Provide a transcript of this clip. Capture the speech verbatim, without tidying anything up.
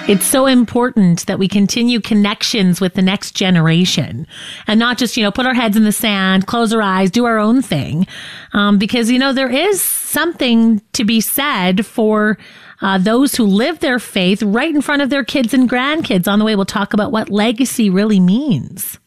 It's so important that we continue connections with the next generation and not just, you know, put our heads in the sand, close our eyes, do our own thing. Um, because, you know, there is something to be said for uh, those who live their faith right in front of their kids and grandkids. On the way, we'll talk about what legacy really means.